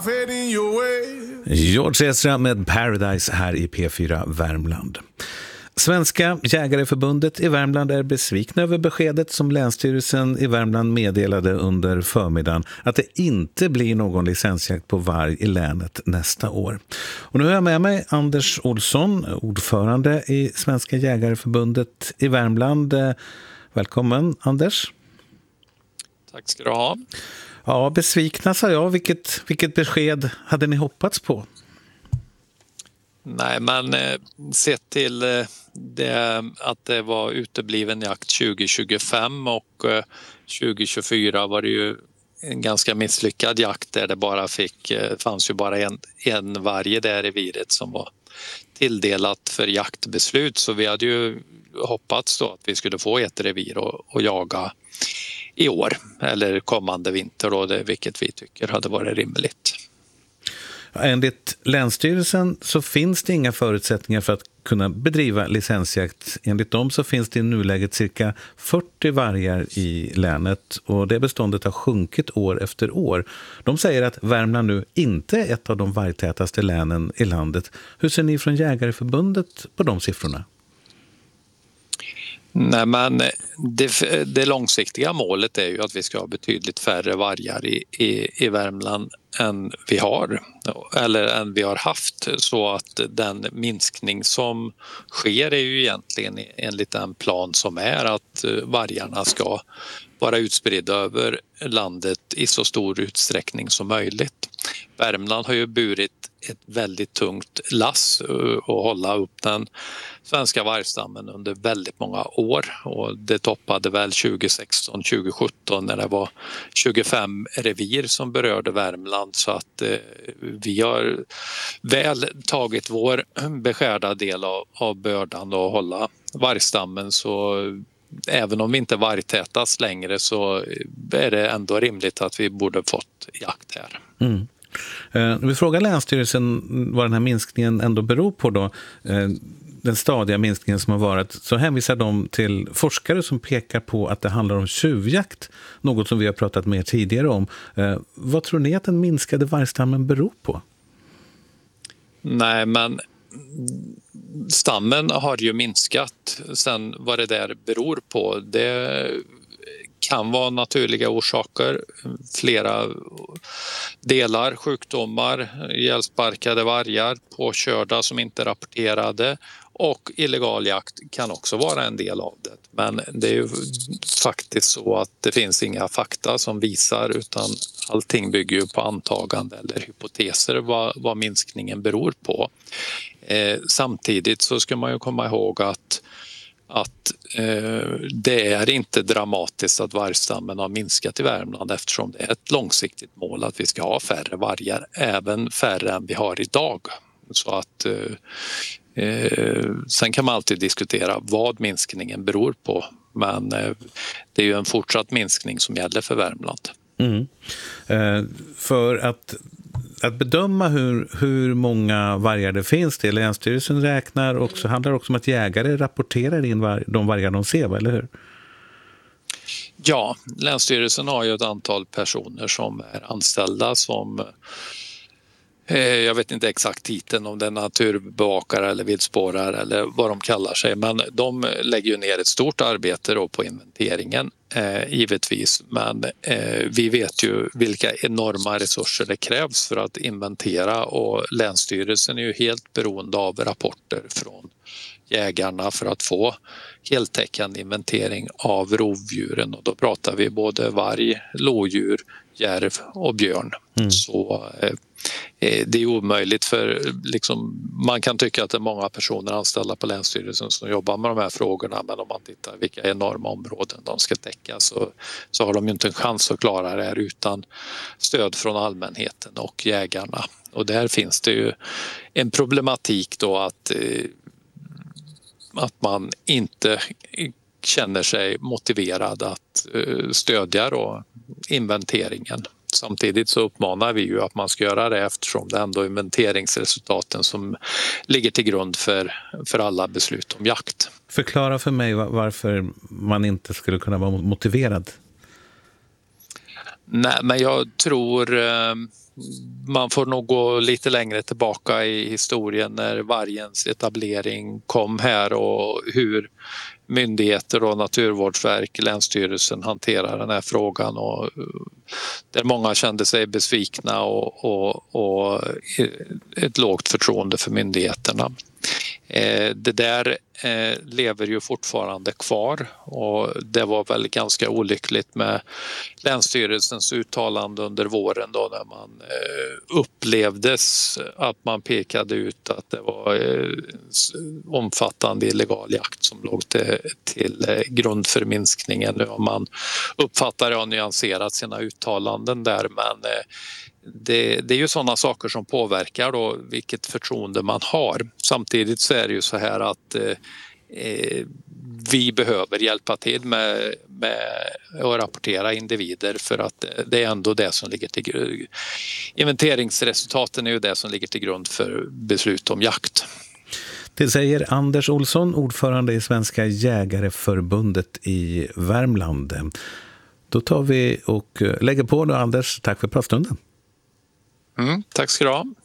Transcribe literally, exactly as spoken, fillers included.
George Ezra med Paradise här i P fyra Värmland. Svenska jägareförbundet i Värmland är besvikna över beskedet som Länsstyrelsen i Värmland meddelade under förmiddagen att det inte blir någon licensjakt på varg i länet nästa år. Och nu har jag med mig Anders Olsson, ordförande i Svenska jägareförbundet i Värmland. Välkommen, Anders. Tack ska du ha. Ja, besvikna sa jag. Vilket, vilket besked hade ni hoppats på? Nej, men eh, sett till eh, det, att det var utebliven jakt tjugo tjugofem och eh, tjugo tjugofyra var det ju en ganska misslyckad jakt där det bara fick, eh, fanns ju bara en, en varg i det reviret som var tilldelat för jaktbeslut. Så vi hade ju hoppats då att vi skulle få ett revir och, och jaga i år eller kommande vinter då, det, vilket vi tycker hade varit rimligt. Enligt Länsstyrelsen så finns det inga förutsättningar för att kunna bedriva licensjakt. Enligt dem så finns det i nuläget cirka fyrtio vargar i länet och det beståndet har sjunkit år efter år. De säger att Värmland nu inte är ett av de vargtätaste länen i landet. Hur ser ni från Jägareförbundet på de siffrorna? Nej, men det, det långsiktiga målet är ju att vi ska ha betydligt färre vargar i, i, i Värmland än vi har eller än vi har haft, så att den minskning som sker är ju egentligen enligt den plan som är att vargarna ska vara utspridda över landet i så stor utsträckning som möjligt. Värmland har ju burit ett väldigt tungt lass och hålla upp den svenska vargstammen under väldigt många år, och det toppade väl tjugo sexton tjugo sjutton när det var tjugofem revir som berörde Värmland, så att eh, vi har väl tagit vår beskärda del av, av bördan och hålla vargstammen, så även om vi inte vargtätas längre så är det ändå rimligt att vi borde fått jakt här. Mm. Eh, vi frågar Länsstyrelsen vad den här minskningen ändå beror på då, eh, den stadiga minskningen som har varit, så hänvisar de till forskare som pekar på att det handlar om tjuvjakt, något som vi har pratat mer tidigare om. Eh, vad tror ni att den minskade vargstammen beror på? Nej, men stammen har ju minskat. Sen vad det där beror på, det kan vara naturliga orsaker, flera delar, sjukdomar, ihjälsparkade vargar, påkörda som inte rapporterade, och illegal jakt kan också vara en del av det. Men det är ju faktiskt så att det finns inga fakta som visar, utan allting bygger ju på antagande eller hypoteser vad, vad minskningen beror på. Eh, samtidigt så ska man ju komma ihåg att att eh, det är inte dramatiskt att vargstammen har minskat i Värmland, eftersom det är ett långsiktigt mål att vi ska ha färre vargar, även färre än vi har idag. Så att eh, eh, sen kan man alltid diskutera vad minskningen beror på, men eh, det är ju en fortsatt minskning som gäller för Värmland. Mm. Eh, för att Att bedöma hur, hur många vargar det finns till, Länsstyrelsen räknar, och så handlar det också om att jägare rapporterar in var, de vargar de ser, eller hur? Ja, Länsstyrelsen har ju ett antal personer som är anställda som, eh, jag vet inte exakt titeln, om det är naturbevakare eller viltspårare eller vad de kallar sig, men de lägger ju ner ett stort arbete då på inventeringen. Eh, givetvis, men eh, vi vet ju vilka enorma resurser det krävs för att inventera, och Länsstyrelsen är ju helt beroende av rapporter från jägarna för att få heltäckande inventering av rovdjuren, och då pratar vi både varg, lodjur, järv och björn. Mm. Så eh, det är omöjligt, för liksom, man kan tycka att det är många personer anställda på Länsstyrelsen som jobbar med de här frågorna, men om man tittar vilka enorma områden de ska täcka, så, så har de ju inte en chans att klara det här utan stöd från allmänheten och jägarna. Och där finns det ju en problematik då att, eh, att man inte känner sig motiverad att eh, stödja då inventeringen. Samtidigt så uppmanar vi ju att man ska göra det, eftersom det ändå är inventeringsresultaten som ligger till grund för, för alla beslut om jakt. Förklara för mig varför man inte skulle kunna vara motiverad. Nej, men jag tror man får nog gå lite längre tillbaka i historien när vargens etablering kom här och hur myndigheter och Naturvårdsverk, Länsstyrelsen hanterar den här frågan, och där många kände sig besvikna och, och, och ett lågt förtroende för myndigheterna. Det där lever ju fortfarande kvar, och det var väl ganska olyckligt med Länsstyrelsens uttalande under våren då, när man upplevdes att man pekade ut att det var omfattande illegal jakt som låg till, till grund för minskningen. Nu har man uppfattar jag nyanserat sina uttalanden där, men Det, det är ju sådana saker som påverkar då vilket förtroende man har. Samtidigt så är det ju så här att eh, vi behöver hjälpa till med, med att rapportera individer, för att det är ändå det som ligger till grund. Inventeringsresultaten är ju det som ligger till grund för beslut om jakt. Det säger Anders Olsson, ordförande i Svenska jägareförbundet i Värmland. Då tar vi och lägger på då, Anders. Tack för pratstunden. Mm, tack ska du ha.